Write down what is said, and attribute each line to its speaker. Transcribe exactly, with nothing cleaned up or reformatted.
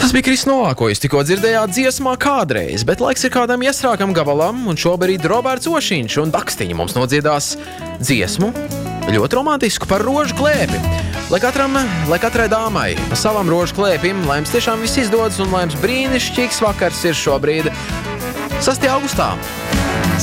Speaker 1: Tas bija Kris Novā, ko jūs tikko dzirdējāt dziesmā Kādreiz, bet laiks ir kādam iestrākam gabalam, un šobrīd Roberts Ošiņš un Dakstiņa mums nodziedās dziesmu ļoti romantisku par rožu klēpi. Lai katram, lai katrai dāmai pa savam rožu klēpim, lai jums tiešām viss izdodas un lai jums brīnišķīgs vakars ir šobrīd sastā augustā.